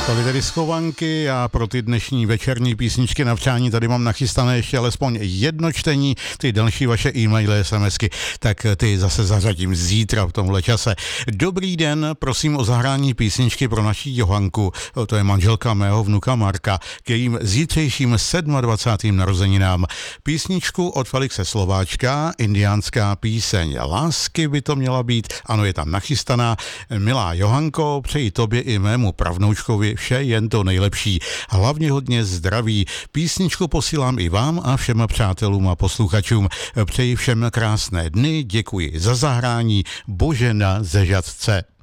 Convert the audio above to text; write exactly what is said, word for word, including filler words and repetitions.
Tolik tedy schovanky a pro ty dnešní večerní písničky na přání tady mám nachystané ještě alespoň jedno čtení, ty další vaše e-maily, SMSky, tak ty zase zařadím zítra v tomhle čase. Dobrý den, prosím o zahrání písničky pro naší Johanku, to je manželka mého vnuka Marka, k jejím zítřejším dvacátým sedmým narozeninám. Písničku od Felixe Slováčka, indiánská píseň Lásky by to měla být, ano, je tam nachystaná. Milá Johanko, přeji tobě i mému pravnoučkovi vše jen to nejlepší. Hlavně hodně zdraví. Písničku posílám i vám a všem přátelům a posluchačům. Přeji všem krásné dny, děkuji za zahrání. Božena ze Žatce.